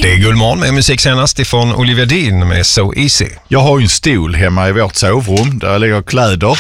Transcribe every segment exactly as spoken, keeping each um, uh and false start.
Det är Gullmorgon med musik senast ifrån Olivia Dean med So Easy. Jag har ju en stol hemma i vårt sovrum där jag lägger kläder.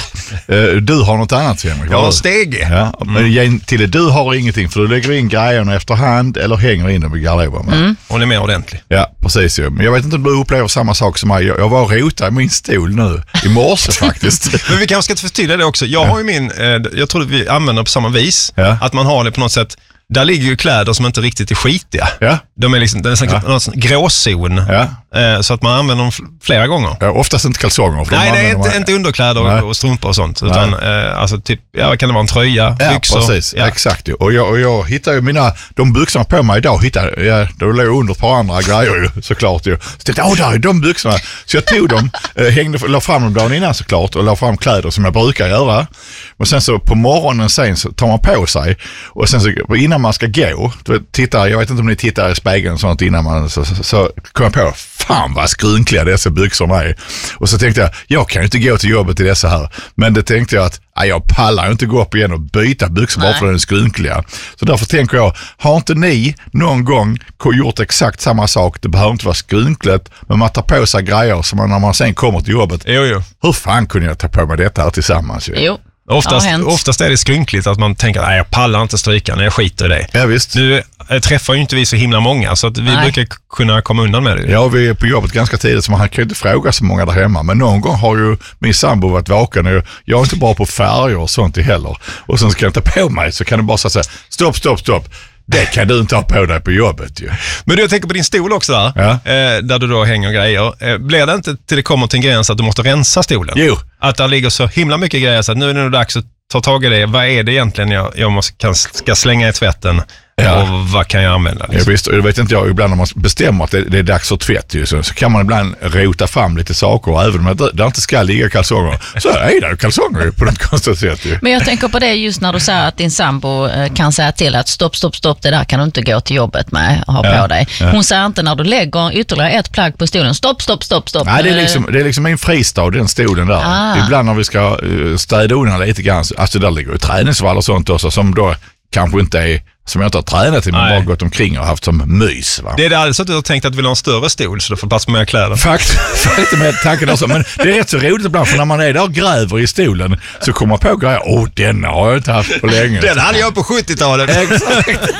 Du har något annat hemma. Jag har steg. Ja, men mm. till du har ingenting för du lägger in grejerna efterhand eller hänger in dem i garderoben. Mm. Hon är mer ordentlig. Ja, precis. Men jag vet inte om du upplever samma sak som mig. Jag var och rotade i min stol nu i morse faktiskt. Men vi kanske ska förtydliga det också. Jag har ju min, jag tror att vi använder på samma vis. Ja. Att man har det på något sätt. Där ligger ju kläder som inte riktigt är skitiga. Ja. De är liksom, det är en ja. gråzon. Ja. Eh, så att man använder dem flera gånger. Ja, oftast inte kalsonger. Nej, det är inte, man... inte underkläder Nej. och strumpor och sånt. Utan eh, alltså typ, ja, kan det vara en tröja, ja, byxor. Precis. Ja, exakt. Och jag, och jag hittar ju mina, de byxorna på mig idag, hittade, ja, då låg under ett par andra grejer ju, såklart ju. Så tänkte jag, åh, där är de byxorna. Så jag tog dem, eh, hängde, la fram dem dagen innan såklart och la fram kläder som jag brukar göra. Och sen så på morgonen sen så tar man på sig och sen så innan man ska gå, tittar, jag vet inte om ni tittar i spegeln och sånt innan man så, så, så kom jag på, fan vad skrynkliga dessa byxorna är. Och så tänkte jag, jag kan ju inte gå till jobbet i dessa här. Men det tänkte jag att nej, jag pallar inte gå upp igen och byta byxor bara för att de är skrynkliga. Så därför tänker jag, har inte ni någon gång gjort exakt samma sak? Det behöver inte vara skrynkligt, men man tar på sig grejer som man, när man sen kommer till jobbet. Jo, jo. Hur fan kunde jag ta på mig detta här tillsammans? Ju? Jo. Oftast, oftast är det skrynkligt att man tänker att jag pallar inte stryka när jag skiter i det. Ja, visst. Nu träffar ju inte vi så himla många så att vi Nej. brukar kunna komma undan med det. Ja, vi är på jobbet ganska tidigt så man kan ju inte fråga så många där hemma. Men någon gång har ju min sambo varit vaken och jag är inte bra på färger och sånt heller. Och sen ska jag ta på mig så kan du bara säga stopp, stopp, stopp. Det kan du inte ha på dig på jobbet ju. Men du, jag tänker på din stol också där. Ja. Eh, där du då hänger grejer. Eh, blir det inte till det kommer till en gräns att du måste rensa stolen? Jo. Att det ligger så himla mycket grejer så att nu är det nog dags att ta tag i det. Vad är det egentligen jag, jag måste, kan, ska slänga i tvätten? Ja. Och vad kan jag använda? Liksom? Ja, visst, och jag vet inte jag, ibland när man bestämmer att det, det är dags för tvätt ju, så, så kan man ibland rota fram lite saker och även om det, det inte ska ligga kalsonger så är det kalsonger på något konstigt sätt ju. Men jag tänker på det just när du säger att din sambo kan säga till att stopp, stopp, stopp, det där kan du inte gå till jobbet med och ha ja. på dig. Hon ja. säger inte när du lägger ytterligare ett plagg på stolen, stopp, stopp, stopp, stopp. Nej, det är liksom, det är liksom en fristad, den stolen där. Ah. Ibland när vi ska städa undan lite grann, alltså där ligger ju träningsvall och sånt också som då kanske inte är som jag inte har tränat till men bara gått omkring och haft som mys. Va? Det är det alltså att du har tänkt att du vill ha en större stol så du får plats med mer kläder. Fakt, lite med tanken också. Men det är rätt så roligt ibland för när man är där och gräver i stolen så kommer man på grejer. Åh, oh, den har jag inte haft på länge. Den hade jag på sjuttiotalet. Exakt.